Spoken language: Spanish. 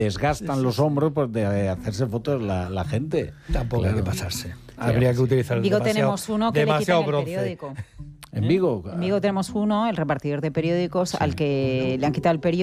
desgastan los hombros pues, de hacerse fotos la gente. Tampoco hay que pasarse. Habría que utilizar En Vigo tenemos uno que le quitan el periódico. ¿En Vigo? En Vigo tenemos uno, el repartidor de periódicos, al que le han quitado el periódico.